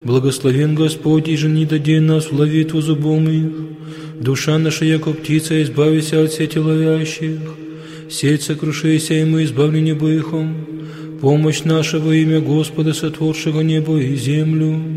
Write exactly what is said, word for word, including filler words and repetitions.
Благословен Господь, и же не даде нас в ловитву зубом их. Душа наша, яко птица, избавися от сети ловящих. Сеть сокрушися, и мы избавлены быхом. Помощь наша во имя Господа, сотворшего небо и землю.